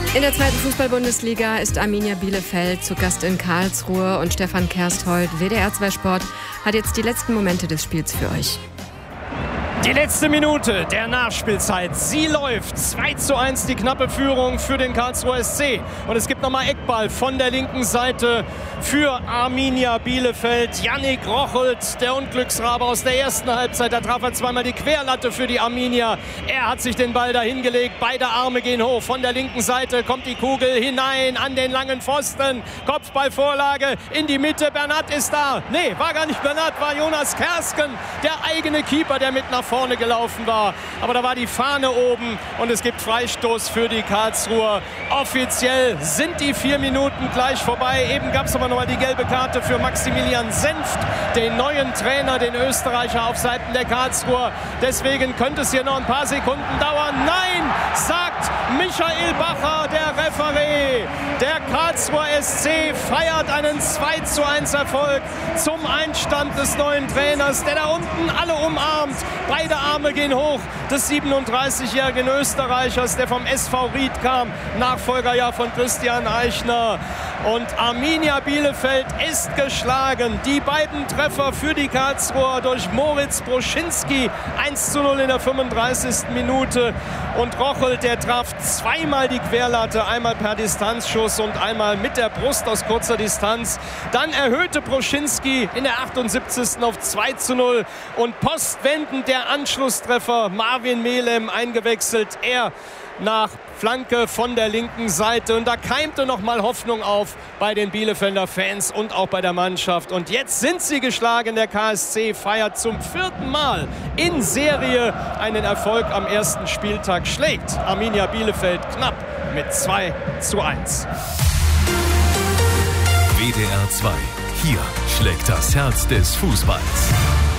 In der zweiten Fußball-Bundesliga ist Arminia Bielefeld zu Gast in Karlsruhe und Stefan Kersthold, WDR 2 Sport, hat jetzt die letzten Momente des Spiels für euch. Die letzte Minute der Nachspielzeit, sie läuft. 2:1 die knappe Führung für den Karlsruher SC. Und es gibt nochmal Eckball von der linken Seite für Arminia Bielefeld. Yannick Rochelt, der Unglücksrabe aus der ersten Halbzeit. Da traf er zweimal die Querlatte für die Arminia. Er hat sich den Ball dahin gelegt. Beide Arme gehen hoch. Von der linken Seite kommt die Kugel hinein an den langen Pfosten. Kopfballvorlage in die Mitte. Bernat ist da. Nee, war gar nicht Bernat, war Jonas Kersken, der eigene Keeper, der mit nach vorne gelaufen war. Aber da war die Fahne oben und es gibt Freistoß für die Karlsruher. Offiziell sind die 4 Minuten gleich vorbei. Eben gab es aber nochmal die gelbe Karte für Maximilian Senft, den neuen Trainer, den Österreicher auf Seiten der Karlsruher. Deswegen könnte es hier noch ein paar Sekunden dauern. Nein, sagt Michael Bacher, der Referee. Der Karlsruher SC feiert einen 2:1 Erfolg zum Einstand des neuen Trainers, der da unten alle umarmt. Beide Arme gehen hoch des 37-jährigen Österreichers, der vom SV Ried kam, Nachfolger ja von Christian Eichner. Und Arminia Bielefeld ist geschlagen. Die beiden Treffer für die Karlsruher durch Moritz Broschinski, 1:0 in der 35. Minute. Und Rochelt, der traf zweimal die Querlatte, einmal per Distanzschuss und einmal mit der Brust aus kurzer Distanz. Dann erhöhte Broschinski in der 78. auf 2:0 und postwendend der Anschlusstreffer, Marvin Melem eingewechselt, er nach Flanke von der linken Seite. Und da keimte noch mal Hoffnung auf bei den Bielefelder Fans und auch bei der Mannschaft. Und jetzt sind sie geschlagen. Der KSC feiert zum 4. Mal in Serie einen Erfolg am ersten Spieltag. Schlägt Arminia Bielefeld knapp mit 2:1. WDR 2. Hier schlägt das Herz des Fußballs.